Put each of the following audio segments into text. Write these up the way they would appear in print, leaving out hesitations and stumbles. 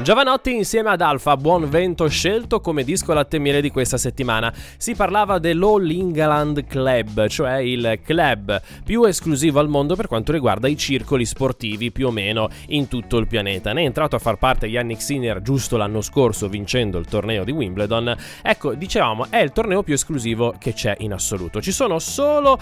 Giovanotti insieme ad Alfa, Buon Vento, scelto come disco latte e miele di questa settimana. Si parlava dell'All England Club, cioè il club più esclusivo al mondo per quanto riguarda i circoli sportivi più o meno in tutto il pianeta. Ne è entrato a far parte Yannick Sinner giusto l'anno scorso vincendo il torneo di Wimbledon. Ecco, dicevamo, è il torneo più esclusivo che c'è in assoluto. Ci sono solo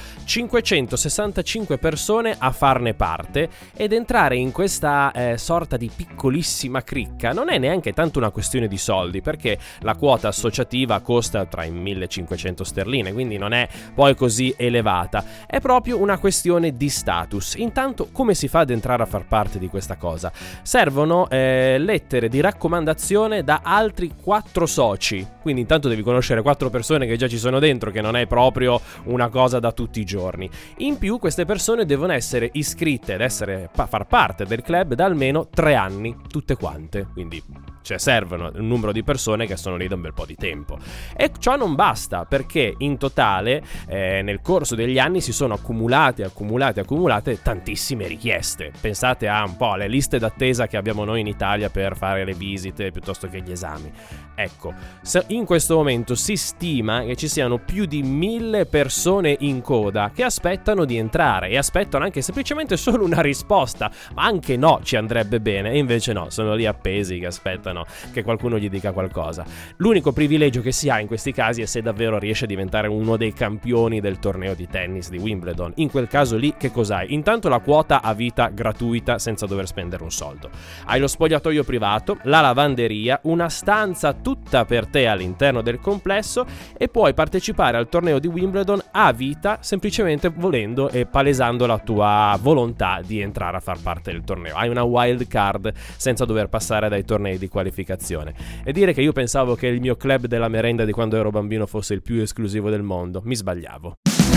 565 persone a farne parte ed entrare in questa sorta di piccolissima cricca non è neanche tanto una questione di soldi, perché la quota associativa costa tra i 1500 sterline, quindi non è poi così elevata. È proprio una questione di status. Intanto, come si fa ad entrare a far parte di questa cosa? Servono lettere di raccomandazione da altri 4 soci, quindi intanto devi conoscere 4 persone che già ci sono dentro, che non è proprio una cosa da tutti i giorni. In più, queste persone devono essere iscritte ed far parte del club da almeno 3 anni, tutte quante. Quindi servono un numero di persone che sono lì da un bel po' di tempo. E ciò non basta, perché in totale nel corso degli anni si sono accumulate tantissime richieste. Pensate a un po' alle liste d'attesa che abbiamo noi in Italia per fare le visite piuttosto che gli esami. Ecco, in questo momento si stima che ci siano più di 1000 persone in coda che aspettano di entrare e aspettano anche semplicemente solo una risposta, ma anche no ci andrebbe bene, e invece no, sono lì appesi che aspettano che qualcuno gli dica qualcosa. L'unico privilegio che si ha in questi casi è se davvero riesce a diventare uno dei campioni del torneo di tennis di Wimbledon. In quel caso lì che cos'hai? Intanto la quota a vita gratuita senza dover spendere un soldo. Hai lo spogliatoio privato, la lavanderia, una stanza tutta per te all'interno del complesso e puoi partecipare al torneo di Wimbledon a vita semplicemente volendo e palesando la tua volontà di entrare a far parte del torneo. Hai una wild card senza dover passare dai tornei di qualificazione. E dire che io pensavo che il mio club della merenda di quando ero bambino fosse il più esclusivo del mondo, mi sbagliavo.